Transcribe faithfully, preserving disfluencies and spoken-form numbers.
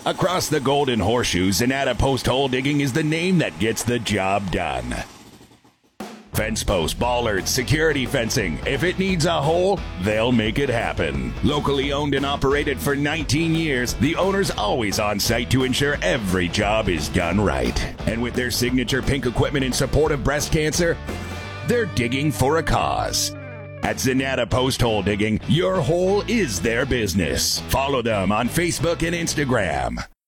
Across the Golden Horseshoe, Zanata Post Hole Digging is the name that gets the job done. Fence posts, bollards, security fencing. If it needs a hole, they'll make it happen. Locally owned and operated for nineteen years, the owner's always on site to ensure every job is done right. And with their signature pink equipment in support of breast cancer, they're digging for a cause. At Zanata Post Hole Digging, your hole is their business. Follow them on Facebook and Instagram.